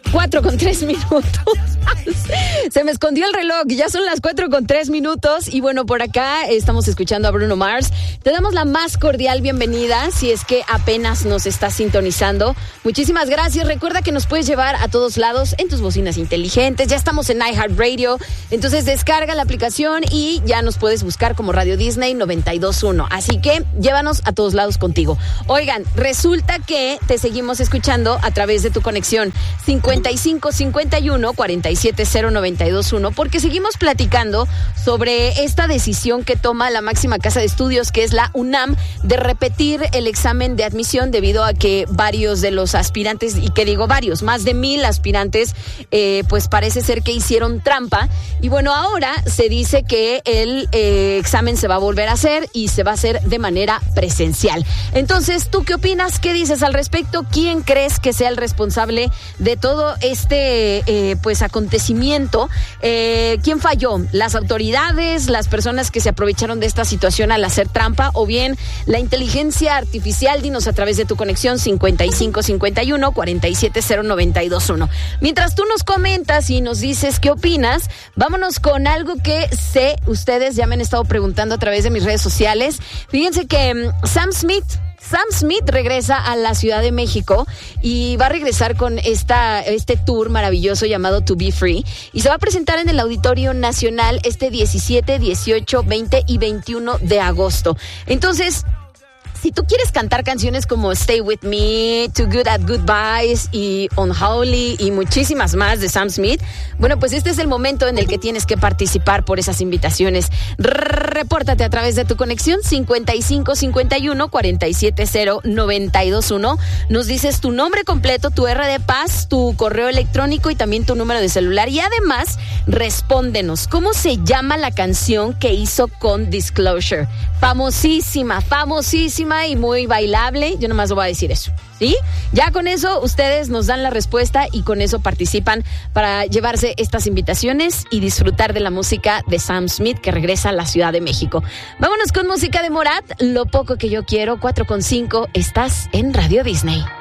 4:03. Se me escondió el reloj, ya son las 4:03. Y bueno, por acá estamos escuchando a Bruno Mars. Te damos la más cordial bienvenida si es que apenas nos estás sintonizando. Muchísimas gracias. Recuerda que nos puedes llevar a todos lados en tus bocinas inteligentes. Ya estamos en iHeartRadio. Entonces descarga la aplicación y ya nos puedes buscar como Radio Disney 92.1. Así que llévanos a todos lados contigo. Oigan, resulta que te seguimos escuchando a través de tu conexión 5551-470-921, porque seguimos platicando sobre esta decisión que toma la máxima casa de estudios, que es la UNAM, de repetir el examen de admisión debido a que varios de los aspirantes, y que digo varios, más de 1,000 aspirantes, pues parece ser que hicieron trampa. Y bueno, ahora se dice que el examen se va a volver a hacer y se va a hacer de manera presencial. Entonces, ¿tú qué opinas? ¿Qué dices al respecto? ¿Quién crees que sea el responsable de todo este pues acontecimiento? ¿Quién falló? ¿Las autoridades, las personas que se aprovecharon de esta situación al hacer trampa, o bien la inteligencia artificial? Dinos a través de tu conexión 5551-470-921. Mientras tú nos comentas y nos dices qué opinas, vámonos con algo que sé ustedes ya me han estado preguntando a través de mis redes sociales. Fíjense que Sam Smith regresa a la Ciudad de México y va a regresar con este tour maravilloso llamado To Be Free, y se va a presentar en el Auditorio Nacional este 17, 18, 20 y 21 de agosto. Entonces, si tú quieres cantar canciones como Stay With Me, Too Good at Goodbyes y Unholy y muchísimas más de Sam Smith, bueno, pues este es el momento en el que tienes que participar por esas invitaciones. Repórtate a través de tu conexión 5551-470-921. Nos dices tu nombre completo, tu RD Paz, tu correo electrónico y también tu número de celular. Y además, respóndenos, ¿cómo se llama la canción que hizo con Disclosure? Famosísima y muy bailable. Yo nomás lo voy a decir eso, ¿sí? Ya con eso ustedes nos dan la respuesta y con eso participan para llevarse estas invitaciones y disfrutar de la música de Sam Smith, que regresa a la Ciudad de México. Vámonos con música de Morat, Lo Poco Que Yo Quiero, 4:05. Estás en Radio Disney.